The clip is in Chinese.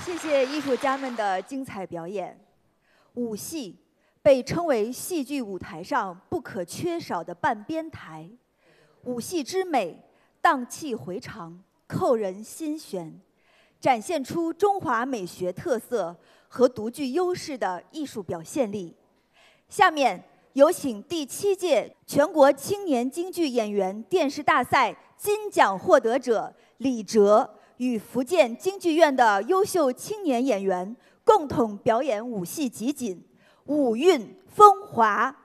谢谢艺术家们的精彩表演。舞戏被称为戏剧舞台上不可缺少的半边台，舞戏之美荡气回肠，扣人心弦，展现出中华美学特色和独具优势的艺术表现力。下面有请第7届全国青年京剧演员电视大赛金奖获得者李哲与福建京剧院的优秀青年演员共同表演舞戏集锦《舞韵风华》。